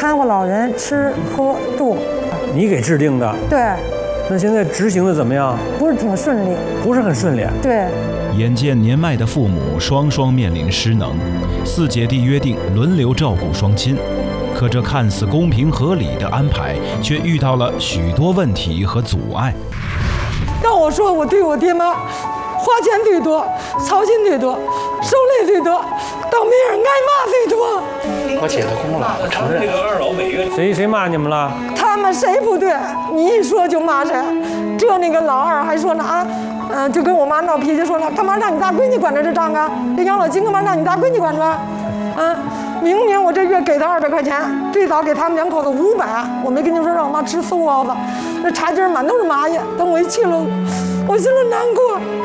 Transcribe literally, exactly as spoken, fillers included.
看护老人吃喝住。 你给制定的？ 对。 那现在执行的怎么样？ 不是挺顺利， 不是很顺利。 对。 眼见年迈的父母双双面临失能，四姐弟约定轮流照顾双亲，可这看似公平合理的安排，却遇到了许多问题和阻碍。 让我说，我对我爹妈花钱最多，操心最多，受累最多，当面人挨骂最多。 我姐的功劳，我承认。这个二老每个谁谁骂你们了？ 他们谁不对，你一说就骂谁。这那个老二还说呢啊，嗯、呃，就跟我妈闹脾气，说呢，干嘛让你大闺女管着这账啊？这养老金干嘛让你大闺女管着？啊，明明我这月给他二百块钱，最早给他们两口子五百，我没跟你说让我妈吃馊包子，那茶几满都是蚂蚁。等我一去了，我心里难过。